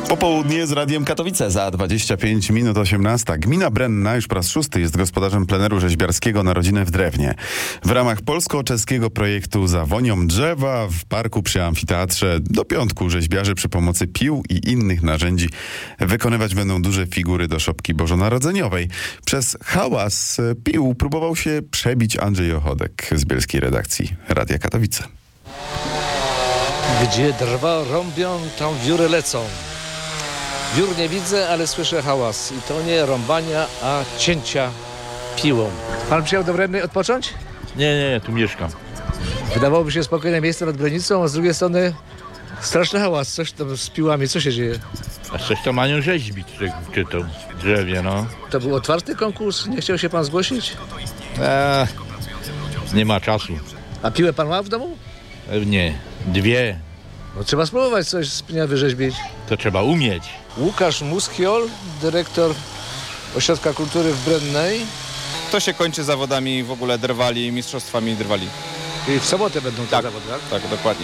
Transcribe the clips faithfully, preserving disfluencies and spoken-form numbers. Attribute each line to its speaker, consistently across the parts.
Speaker 1: Popołudnie z Radiem Katowice za dwadzieścia pięć minut osiemnasta. Gmina Brenna już po raz szósty jest gospodarzem pleneru rzeźbiarskiego na rodzinę w Drewnie. W ramach polsko-czeskiego projektu Za wonią drzewa w parku przy amfiteatrze do piątku rzeźbiarze przy pomocy pił i innych narzędzi wykonywać będą duże figury do szopki bożonarodzeniowej. Przez hałas pił próbował się przebić Andrzej Ochodek z bielskiej redakcji Radia Katowice.
Speaker 2: Gdzie drwa rąbią, tam wióry lecą. Wiór nie widzę, ale słyszę hałas. I to nie rąbania, a cięcia piłą. Pan przyjechał do Brenny odpocząć?
Speaker 3: Nie, nie, tu mieszkam.
Speaker 2: Wydawałoby się spokojne miejsce nad Brennicą, a z drugiej strony straszny hałas. Coś tam z piłami, co się dzieje?
Speaker 3: A coś to mają rzeźbić, czy to drzewie, no.
Speaker 2: To był otwarty konkurs? Nie chciał się pan zgłosić?
Speaker 3: Eee, nie ma czasu.
Speaker 2: A piłę pan ma w domu?
Speaker 3: E, nie, dwie.
Speaker 2: No, trzeba spróbować coś z pnia wyrzeźbić.
Speaker 3: To trzeba umieć.
Speaker 2: Łukasz Muskiol, dyrektor Ośrodka Kultury w Brennej.
Speaker 4: To się kończy zawodami w ogóle drwali, mistrzostwami drwali.
Speaker 2: I w sobotę będą te
Speaker 4: Tak.
Speaker 2: zawody, tak?
Speaker 4: Tak, dokładnie.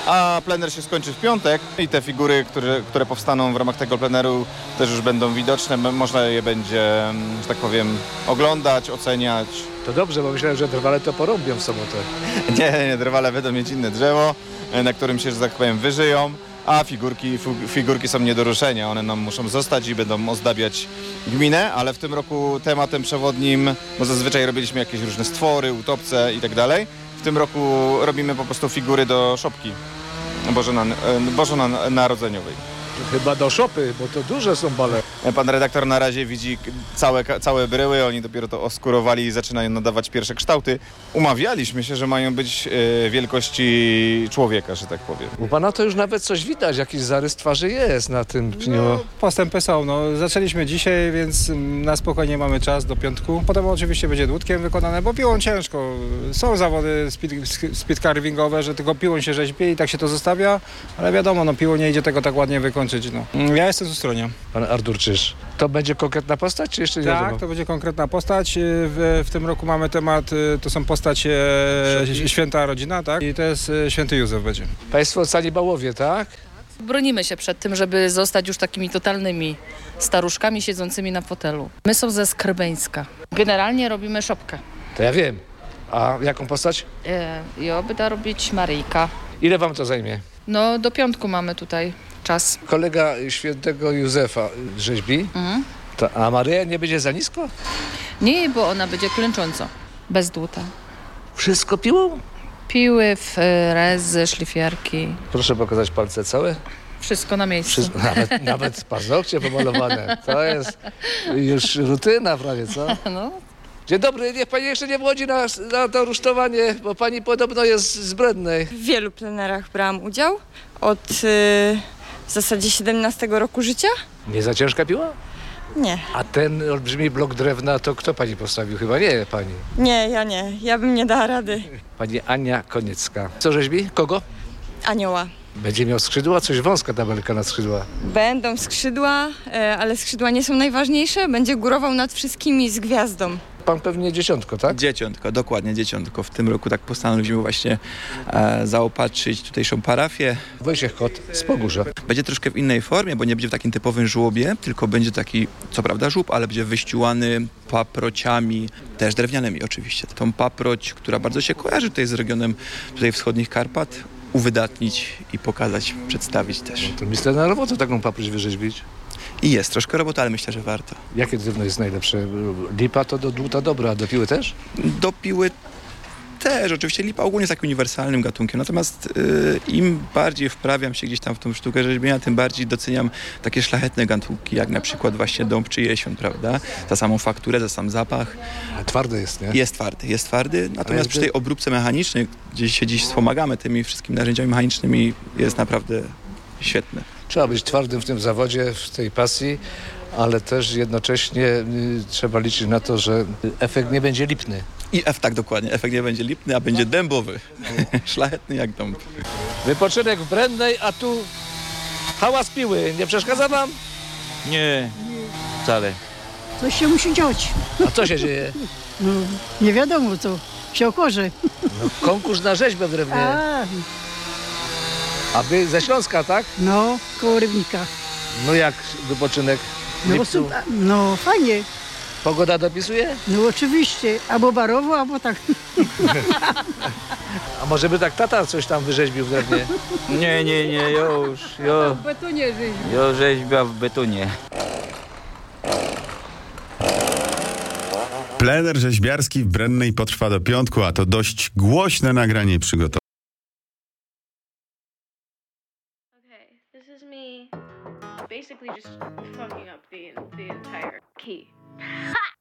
Speaker 4: A plener się skończy w piątek i te figury, które, które powstaną w ramach tego pleneru, też już będą widoczne. M- Można je będzie, że tak powiem, oglądać, oceniać.
Speaker 2: To dobrze, bo myślałem, że drwale to porąbią w sobotę.
Speaker 4: Nie, nie, drwale będą mieć inne drzewo, e, na którym się, że tak powiem, wyżyją, a figurki, fu- figurki są nie do ruszenia. One nam muszą zostać i będą ozdabiać gminę, ale w tym roku tematem przewodnim, bo zazwyczaj robiliśmy jakieś różne stwory, utopce i tak dalej. W tym roku robimy po prostu figury do szopki Bożona- e, bożonarodzeniowej.
Speaker 2: Chyba do szopy, bo to duże są bale.
Speaker 4: Pan redaktor na razie widzi całe, całe bryły, oni dopiero to oskurowali i zaczynają nadawać pierwsze kształty. Umawialiśmy się, że mają być e, wielkości człowieka, że tak powiem.
Speaker 2: U pana to już nawet coś widać, jakiś zarys twarzy jest na tym pniu.
Speaker 5: No, postępy są. No, zaczęliśmy dzisiaj, więc mm, na spokojnie mamy czas do piątku. Potem oczywiście będzie dłutkiem wykonane, bo piłą ciężko. Są zawody speed, speed carvingowe, że tylko piłą się rzeźbie i tak się to zostawia, ale wiadomo, no, piłą nie idzie tego tak ładnie wykończyć. No. Ja jestem z Ustronia.
Speaker 2: Pan Artur Czyż. To będzie konkretna postać, czy jeszcze nie
Speaker 5: Tak,
Speaker 2: wiadomo?
Speaker 5: to będzie konkretna postać. W, w tym roku mamy temat, to są postacie
Speaker 2: Święty?
Speaker 5: Święta Rodzina, tak? I to jest Święty Józef będzie.
Speaker 2: Państwo canibałowie, tak?
Speaker 6: Bronimy się przed tym, żeby zostać już takimi totalnymi staruszkami siedzącymi na fotelu. My są ze Skrbeńska. Generalnie robimy szopkę.
Speaker 2: To ja wiem. A jaką postać?
Speaker 6: E, I obyda robić Maryjka.
Speaker 2: Ile wam to zajmie?
Speaker 6: No do piątku mamy tutaj czas.
Speaker 2: Kolega świętego Józefa rzeźbi,
Speaker 6: Mhm.
Speaker 2: to, a Maryja nie będzie za nisko?
Speaker 6: Nie, bo ona będzie klęcząco, bez dłuta.
Speaker 2: Wszystko piłą?
Speaker 6: Piły, frezy, szlifierki,
Speaker 2: Proszę pokazać palce całe.
Speaker 6: wszystko na miejscu.
Speaker 2: Wszystko, nawet, nawet paznokcie pomalowane. To jest już rutyna prawie, co?
Speaker 6: No.
Speaker 2: Dzień dobry, niech pani jeszcze nie wchodzi na, na to rusztowanie, bo pani podobno jest z Brennej.
Speaker 7: W wielu plenerach brałam udział od y, w zasadzie siedemnastego roku życia.
Speaker 2: Nie za ciężka piła?
Speaker 7: Nie,
Speaker 2: A ten olbrzymi blok drewna to kto pani postawił? Chyba nie pani.
Speaker 7: nie, ja nie. Ja bym nie dała rady.
Speaker 2: Pani Ania Koniecka. Co rzeźbi? Kogo?
Speaker 7: Anioła.
Speaker 2: Będzie miał skrzydła? Coś wąska tabelka na skrzydła.
Speaker 7: Będą skrzydła, e, ale skrzydła nie są najważniejsze. Będzie górował nad wszystkimi z gwiazdą.
Speaker 2: Pan pewnie dzieciątko, tak?
Speaker 8: Dzieciątko, dokładnie dzieciątko. W tym roku tak postanowiliśmy właśnie e, zaopatrzyć tutejszą parafię.
Speaker 2: Wojciech Kot z Pogórza.
Speaker 8: Będzie troszkę w innej formie, bo nie będzie w takim typowym żłobie, tylko będzie taki, co prawda żłób, ale będzie wyściułany paprociami, też drewnianymi oczywiście. Tą paproć, która bardzo się kojarzy tutaj z regionem tutaj wschodnich Karpat, uwydatnić i pokazać, przedstawić też.
Speaker 2: To misterna robota taką paproć wyrzeźbić.
Speaker 8: I jest troszkę roboty, ale myślę, że warto.
Speaker 2: Jakie drewno jest najlepsze? Lipa to do dłuta dobra, a do piły też?
Speaker 8: Do piły też, oczywiście lipa ogólnie jest takim uniwersalnym gatunkiem, natomiast y, im bardziej wprawiam się gdzieś tam w tą sztukę rzeźbienia, tym bardziej doceniam takie szlachetne gatunki, jak na przykład właśnie dąb czy jesion, prawda? Za samą fakturę, za sam zapach.
Speaker 2: A twarde jest, nie?
Speaker 8: Jest twardy, jest twardy, natomiast
Speaker 2: Ale
Speaker 8: przy tej obróbce mechanicznej, gdzie się dziś wspomagamy tymi wszystkimi narzędziami mechanicznymi, jest naprawdę świetne.
Speaker 2: Trzeba być twardym w tym zawodzie, w tej pasji, ale też jednocześnie y, trzeba liczyć na to, że efekt nie będzie lipny.
Speaker 8: I F, tak dokładnie, efekt nie będzie lipny, a będzie dębowy. Szlachetny jak dąb.
Speaker 2: Wypoczynek w Brennej, a tu hałas piły. Nie przeszkadza wam?
Speaker 3: Nie, wcale.
Speaker 9: Coś się musi dziać.
Speaker 2: A co się dzieje?
Speaker 9: No, nie wiadomo co. Się okaże.
Speaker 2: No, konkurs na rzeźbę w drewnie.
Speaker 9: A,
Speaker 2: A wy ze Śląska, tak?
Speaker 9: no, koło Rybnika.
Speaker 2: No jak wypoczynek? w
Speaker 9: No, bo
Speaker 2: lipcu?
Speaker 9: super, no fajnie,
Speaker 2: Pogoda dopisuje?
Speaker 9: no oczywiście, albo barowo, albo tak.
Speaker 2: A może by tak tata coś tam wyrzeźbił w drewnie?
Speaker 10: Nie, nie, nie, już, już,
Speaker 9: W betonie żyć.
Speaker 10: już rzeźbia w betonie.
Speaker 1: Plener rzeźbiarski w Brennej potrwa do piątku, a to dość głośne nagranie przygotowane.
Speaker 11: Okay, this is me basically just fucking up the the entire key. Ha!